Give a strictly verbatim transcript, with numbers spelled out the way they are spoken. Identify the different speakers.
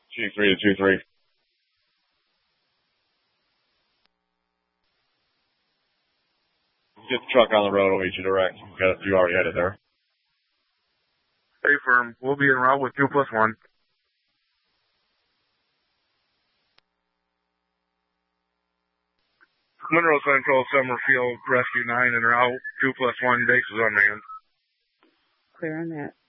Speaker 1: G three to two three. Get the truck on the road, I'll meet you direct. Got it, you already headed there.
Speaker 2: Stay firm. We'll be en route with two plus one. Monroe Central, Summerfield, Rescue nine en route. two plus one, base is unmanned.
Speaker 3: Clear on that.